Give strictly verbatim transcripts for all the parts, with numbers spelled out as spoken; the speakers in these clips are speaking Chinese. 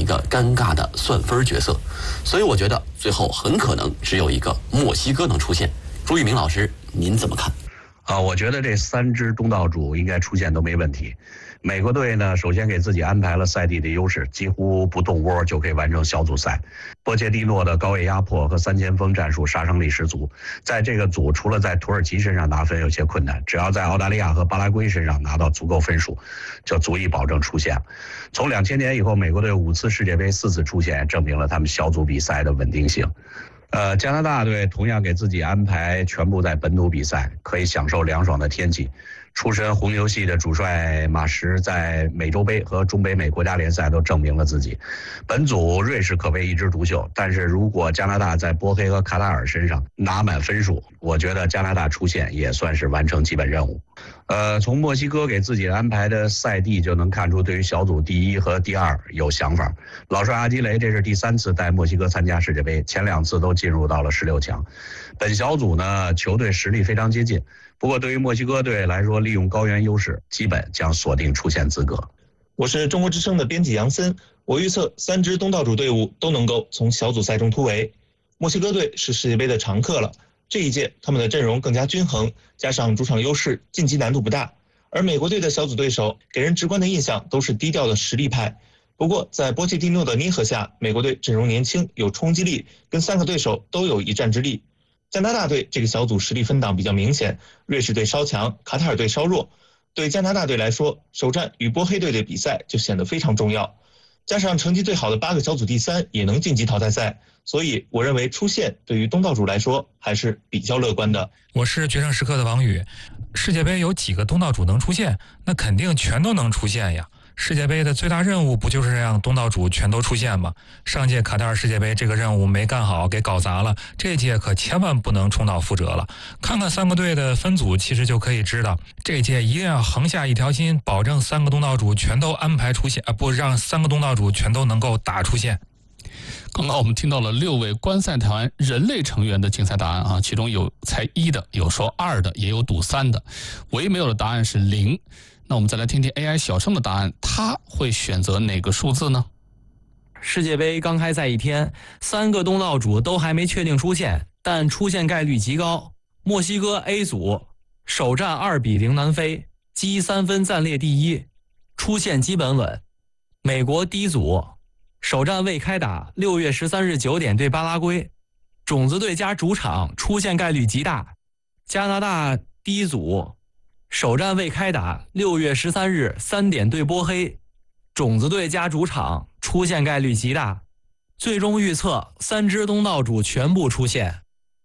个尴尬的算分角色。所以我觉得最后很可能只有一个墨西哥能出现。朱玉明老师，您怎么看？ 啊，我觉得这三支东道主应该出现都没问题。美国队呢，首先给自己安排了赛地的优势，几乎不动窝就可以完成小组赛。波切蒂诺的高位压迫和三前锋战术杀伤力十足，在这个组除了在土耳其身上拿分有些困难，只要在澳大利亚和巴拉圭身上拿到足够分数，就足以保证出线。从两千年以后，美国队五次世界杯四次出线，证明了他们小组比赛的稳定性。呃，加拿大队同样给自己安排全部在本土比赛，可以享受凉爽的天气。出身红牛系的主帅马什在美洲杯和中北美国家联赛都证明了自己。本组瑞士可谓一枝独秀，但是如果加拿大在波黑和卡塔尔身上拿满分数，我觉得加拿大出线也算是完成基本任务。呃，从墨西哥给自己安排的赛地就能看出，对于小组第一和第二有想法。老帅阿基雷这是第三次带墨西哥参加世界杯，前两次都进入到了十六强。本小组呢，球队实力非常接近。不过对于墨西哥队来说，利用高原优势，基本将锁定出线资格。 我是中国之声的编辑杨森，我预测三支东道主队伍都能够从小组赛中突围。墨西哥队是世界杯的常客了，这一届他们的阵容更加均衡，加上主场优势，晋级难度不大。而美国队的小组对手给人直观的印象都是低调的实力派。不过在波切蒂诺的捏合下，美国队阵容年轻，有冲击力，跟三个对手都有一战之力。加拿大队这个小组实力分档比较明显，瑞士队稍强，卡塔尔队稍弱。对加拿大队来说，首战与波黑队的比赛就显得非常重要。加上成绩最好的八个小组第三也能晋级淘汰赛，所以我认为出线对于东道主来说还是比较乐观的。 我是决胜时刻的王宇。世界杯有几个东道主能出现？那肯定全都能出现呀。世界杯的最大任务不就是让东道主全都出现吗？上届卡塔尔世界杯这个任务没干好，给搞砸了，这届可千万不能重蹈覆辙了。看看三个队的分组，其实就可以知道，这届一定要横下一条心，保证三个东道主全都安排出线，啊，不让三个东道主全都能够打出线。 刚刚我们听到了六位观赛团人类成员的竞赛答案啊，其中有猜一的，有说二的，也有赌三的，唯一没有的答案是零。那我们再来听听 A I 小生的答案，他会选择哪个数字呢？ 世界杯刚开赛一天，三个东道主都还没确定出线，但出现概率极高。墨西哥 A 组首战二比零南非，积三分暂列第一，出线基本稳。美国 D 组首战未开打，六月十三日九点对巴拉圭，种子队加主场，出线概率极大。加拿大 D 组首战未开打，六月十三日三点对波黑，种子队加主场，出线概率极大。最终预测三支东道主全部出线。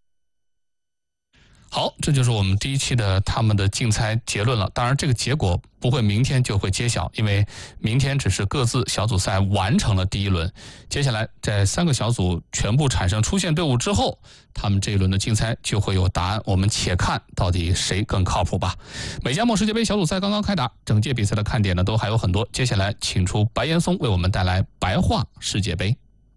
好，这就是我们第一期的他们的竞猜结论了。当然这个结果不会明天就会揭晓，因为明天只是各自小组赛完成了第一轮，接下来在三个小组全部产生出线队伍之后，他们这一轮的竞猜就会有答案，我们且看到底谁更靠谱吧。美加墨世界杯小组赛刚刚开打，整届比赛的看点呢都还有很多，接下来请出白岩松为我们带来白话世界杯。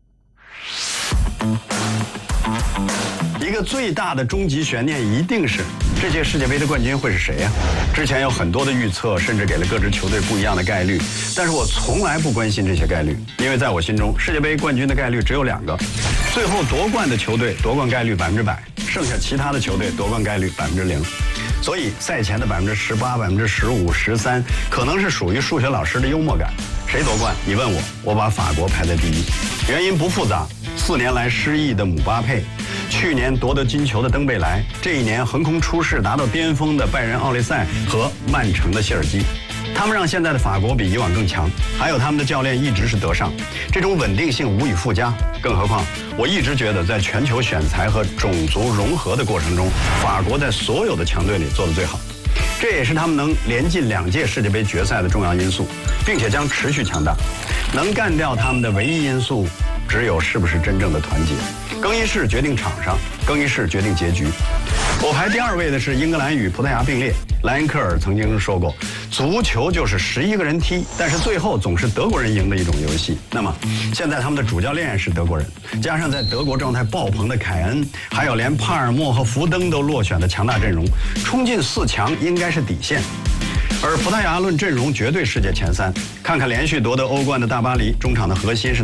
一个最大的终极悬念一定是这届世界杯的冠军会是谁呀？之前有很多的预测，甚至给了各支球队不一样的概率，但是我从来不关心这些概率，因为在我心中，世界杯冠军的概率只有两个，最后夺冠的球队夺冠概率百分之百，剩下其他的球队夺冠概率百分之零。所以赛前的百分之十八、百分之十五、十三，可能是属于数学老师的幽默感。谁夺冠？你问我，我把法国排在第一，原因不复杂。四年来失意的姆巴佩，去年夺得金球的登贝莱，这一年横空出世达到巅峰的拜仁奥利塞和曼城的谢尔基，他们让现在的法国比以往更强，还有他们的教练一直是德尚，这种稳定性无以复加。更何况我一直觉得在全球选材和种族融合的过程中，法国在所有的强队里做得最好，这也是他们能连进两届世界杯决赛的重要因素，并且将持续强大。能干掉他们的唯一因素只有是不是真正的团结。更衣室决定场上，更衣室决定结局。我排第二位的是英格兰与葡萄牙并列。莱因克尔曾经说过，足球就是十一个人踢，但是最后总是德国人赢的一种游戏。那么现在他们的主教练是德国人，加上在德国状态爆棚的凯恩，还有连帕尔默和福登都落选的强大阵容，冲进四强应该是底线。而葡萄牙论阵容绝对世界前三，看看连续夺得欧冠的大巴黎，中场的核心是